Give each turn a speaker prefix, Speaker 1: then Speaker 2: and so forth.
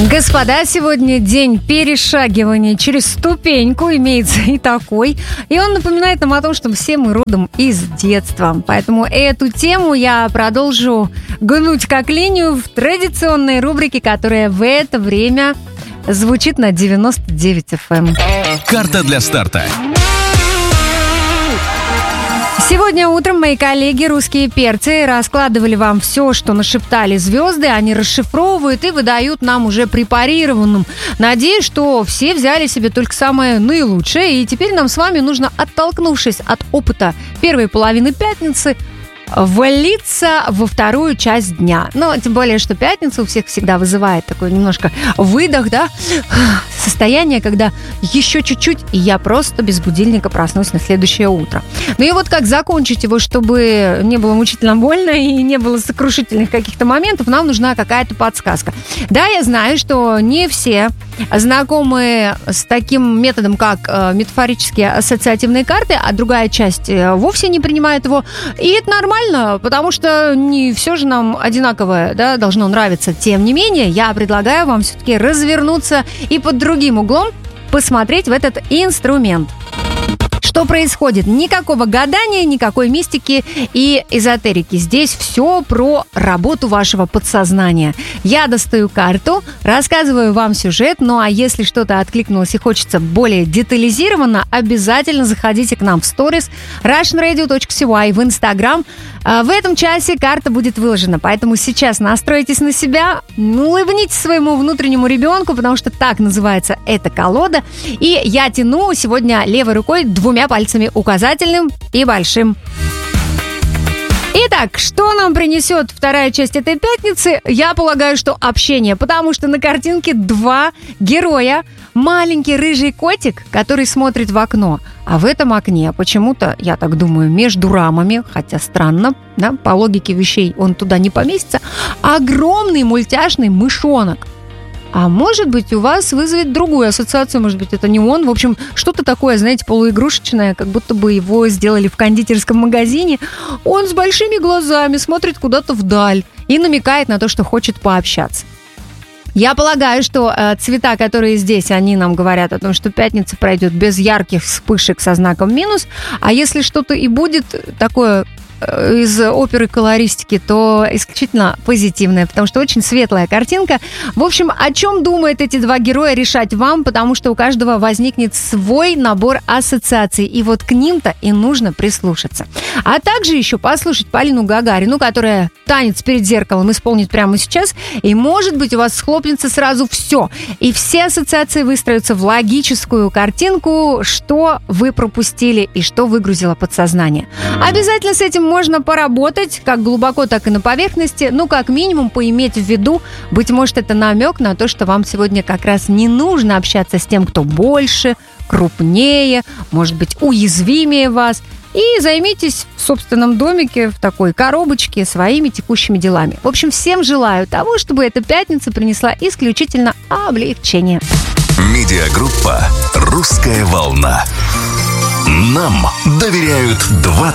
Speaker 1: Господа, сегодня день перешагивания через ступеньку, имеется и такой. И он напоминает нам о том, что все мы родом из детства. Поэтому эту тему я продолжу гнуть как линию в традиционной рубрике, которая в это время звучит на 99 FM.
Speaker 2: Карта для старта.
Speaker 1: Сегодня утром мои коллеги, русские перцы, раскладывали вам все, что нашептали звезды. Они расшифровывают и выдают нам уже препарированным. Надеюсь, что все взяли себе только самое наилучшее. И теперь нам с вами нужно, оттолкнувшись от опыта первой половины пятницы, валиться во вторую часть дня. Но тем более, что пятница у всех всегда вызывает такой немножко выдох, да? Состояние, когда еще чуть-чуть, и я просто без будильника проснусь на следующее утро. Ну и вот как закончить его, чтобы не было мучительно больно и не было сокрушительных каких-то моментов, нам нужна какая-то подсказка. Да, я знаю, что не все знакомы с таким методом, как метафорические ассоциативные карты, а другая часть вовсе не принимает его. И это нормально, потому что не все же нам одинаковое, да, должно нравиться. Тем не менее, я предлагаю вам все-таки развернуться и под другим углом посмотреть в этот инструмент. Что происходит? Никакого гадания, никакой мистики и эзотерики. Здесь все про работу вашего подсознания. Я достаю карту, рассказываю вам сюжет, ну а если что-то откликнулось и хочется более детализированно, обязательно заходите к нам в сторис russianradio.cy, в Instagram. В этом часе карта будет выложена, поэтому сейчас настройтесь на себя, улыбнитесь своему внутреннему ребенку, потому что так называется эта колода. И я тяну сегодня левой рукой двумя пальцами, указательным и большим. Итак, что нам принесет вторая часть этой пятницы? Я полагаю, что общение, потому что на картинке два героя. Маленький рыжий котик, который смотрит в окно. А в этом окне почему-то, я так думаю, между рамами, хотя странно, да, по логике вещей он туда не поместится, огромный мультяшный мышонок. А может быть, у вас вызовет другую ассоциацию, может быть, это не он. В общем, что-то такое, знаете, полуигрушечное, как будто бы его сделали в кондитерском магазине. Он с большими глазами смотрит куда-то вдаль и намекает на то, что хочет пообщаться. Я полагаю, что цвета, которые здесь, они нам говорят о том, что пятница пройдет без ярких вспышек со знаком минус. А если что-то и будет такое из оперы колористики, то исключительно позитивная, потому что очень светлая картинка. В общем, о чем думают эти два героя, решать вам, потому что у каждого возникнет свой набор ассоциаций, и вот к ним-то и нужно прислушаться. А также еще послушать Полину Гагарину, которая танец перед зеркалом исполнит прямо сейчас, и, может быть, у вас схлопнется сразу все, и все ассоциации выстроятся в логическую картинку, что вы пропустили и что выгрузило подсознание. Обязательно с этим можно поработать, как глубоко, так и на поверхности, ну, как минимум, поиметь в виду, быть может, это намек на то, что вам сегодня как раз не нужно общаться с тем, кто больше, крупнее, может быть, уязвимее вас, и займитесь в собственном домике, в такой коробочке, своими текущими делами. В общем, всем желаю того, чтобы эта пятница принесла исключительно облегчение.
Speaker 2: Медиагруппа «Русская волна». Нам доверяют 20